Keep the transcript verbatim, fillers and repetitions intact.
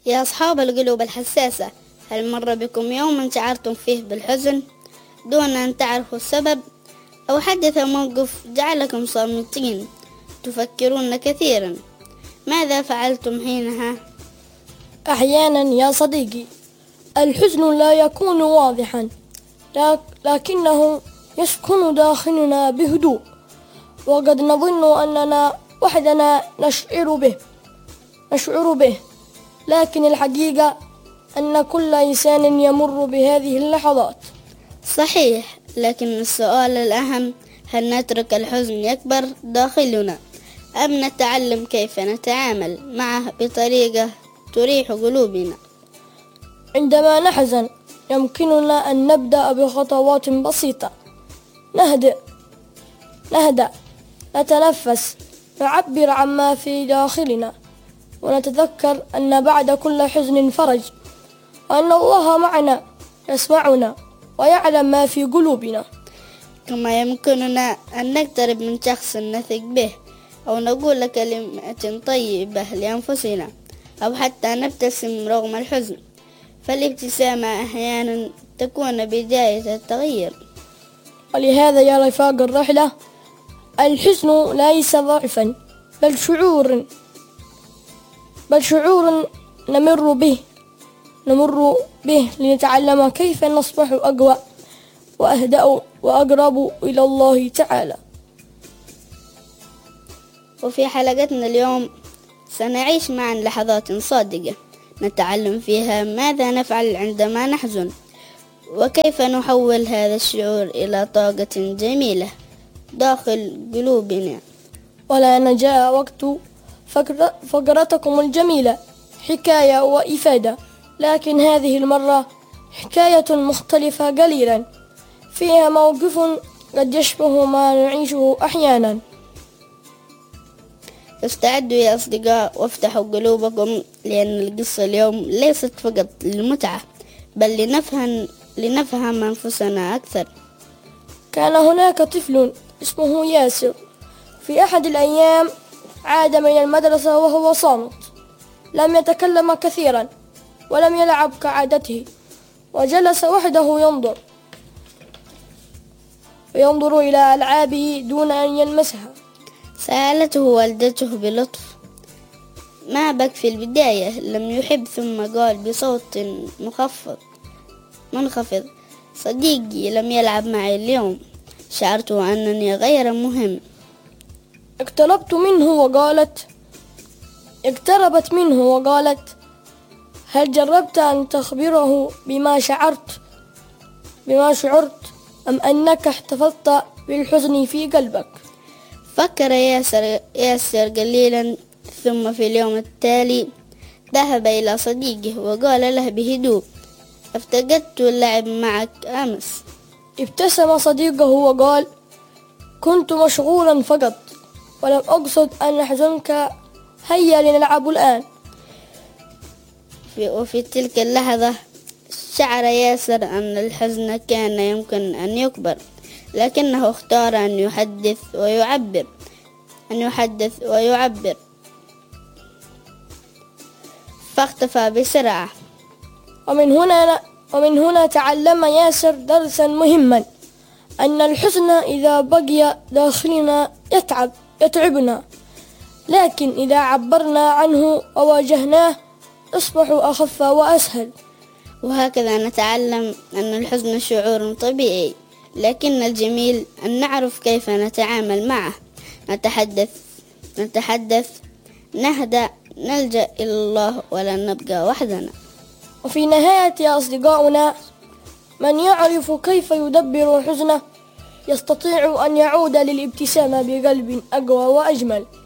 يا أصحاب القلوب الحساسة، هل مر بكم يوم شعرتم فيه بالحزن دون أن تعرفوا السبب؟ أو حدث موقف جعلكم صامتين تفكرون كثيرا؟ ماذا فعلتم حينها؟ أحيانا يا صديقي الحزن لا يكون واضحا، لكنه يسكن داخلنا بهدوء، وقد نظن أننا وحدنا نشعر به نشعر به لكن الحقيقة أن كل إنسان يمر بهذه اللحظات. صحيح، لكن السؤال الأهم، هل نترك الحزن يكبر داخلنا أم نتعلم كيف نتعامل معه بطريقة تريح قلوبنا؟ عندما نحزن يمكننا أن نبدأ بخطوات بسيطة، نهدأ نهدأ نتنفس، نعبر عما في داخلنا، ونتذكر أن بعد كل حزن فرج، وأن الله معنا يسمعنا ويعلم ما في قلوبنا. كما يمكننا أن نقترب من شخص نثق به، أو نقول كلمة طيبة لأنفسنا، أو حتى نبتسم رغم الحزن، فالابتسامة أحيانا تكون بداية التغيير. ولهذا يا رفاق الرحلة، الحزن ليس ضعفا، بل شعور بل شعور نمر به نمر به لنتعلم كيف نصبح أقوى وأهدأ وأقرب إلى الله تعالى. وفي حلقتنا اليوم سنعيش معا لحظات صادقة نتعلم فيها ماذا نفعل عندما نحزن، وكيف نحول هذا الشعور إلى طاقة جميلة داخل قلوبنا. والآن جاء وقت فقرتكم الجميلة، حكاية وإفادة، لكن هذه المرة حكاية مختلفة قليلا، فيها موقف قد يشبه ما نعيشه أحيانا. استعدوا يا أصدقاء وافتحوا قلوبكم، لأن القصة اليوم ليست فقط للمتعة، بل لنفهم لنفهم أنفسنا أكثر. كان هناك طفل اسمه ياسر. في أحد الأيام عاد من المدرسة وهو صامت، لم يتكلم كثيرا ولم يلعب كعادته، وجلس وحده ينظر وينظر إلى ألعابه دون أن يلمسها. سألته والدته بلطف: ما بك؟ في البداية لم يحب، ثم قال بصوت مخفض منخفض: صديقي لم يلعب معي اليوم، شعرت أنني غير مهم. اقتربت منه وقالت اقتربت منه وقالت هل جربت أن تخبره بما شعرت بما شعرت أم أنك احتفظت بالحزن في قلبك؟ فكر ياسر ياسر قليلا، ثم في اليوم التالي ذهب إلى صديقه وقال له بهدوء: افتقدت اللعب معك أمس. ابتسم صديقه وقال: كنت مشغولا فقط، ولم أقصد أن أحزنك، هيا لنلعب الآن. وفي تلك اللحظة شعر ياسر أن الحزن كان يمكن أن يكبر، لكنه اختار أن يحدث ويعبر أن يحدث ويعبر فاختفى بسرعة. ومن هنا ومن هنا تعلم ياسر درسا مهما، أن الحزن إذا بقي داخلنا يتعب يتعبنا، لكن إذا عبرنا عنه وواجهناه أصبح أخف وأسهل. وهكذا نتعلم أن الحزن شعور طبيعي، لكن الجميل أن نعرف كيف نتعامل معه، نتحدث نتحدث نهدأ، نلجأ إلى الله، ولن نبقى وحدنا. وفي نهاية يا أصدقاؤنا، من يعرف كيف يدبر حزنه يستطيع أن يعود للابتسامة بقلب أقوى وأجمل.